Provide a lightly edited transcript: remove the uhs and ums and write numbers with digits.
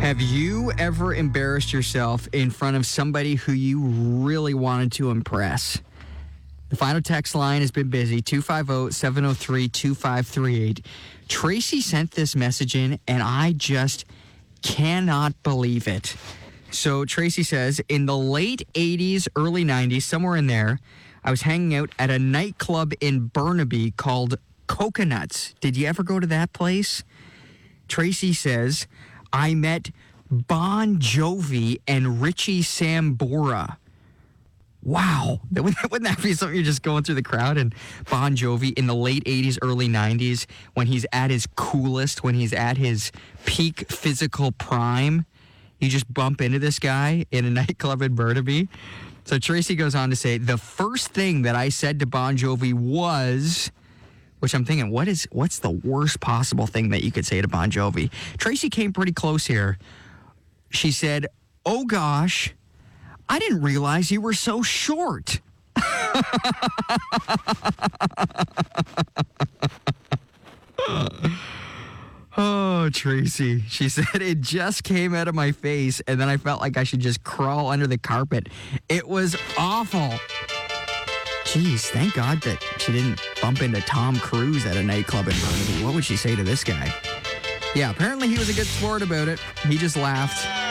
Have you ever embarrassed yourself in front of somebody who you really wanted to impress? The final text line has been busy, 250-703-2538. Tracy sent this message in, and I just cannot believe it. So Tracy says, in the late 80s, early 90s, somewhere in there, I was hanging out at a nightclub in Burnaby called Coconuts. Did you ever go to that place? Tracy says, I met Bon Jovi and Richie Sambora. Wow. Wouldn't that be something? You're just going through the crowd and Bon Jovi in the late 80s, early 90s, when he's at his coolest, when he's at his peak physical prime, you just bump into this guy in a nightclub in Burnaby. So Tracy goes on to say, the first thing that I said to Bon Jovi was... Which I'm thinking, what's the worst possible thing that you could say to Bon Jovi? Tracy came pretty close here. She said, oh gosh, I didn't realize you were so short. Oh, Tracy. She said, it just came out of my face, and then I felt like I should just crawl under the carpet. It was awful. Jeez, thank God that she didn't bump into Tom Cruise at a nightclub in Burnaby. What would she say to this guy? Yeah, apparently he was a good sport about it. He just laughed.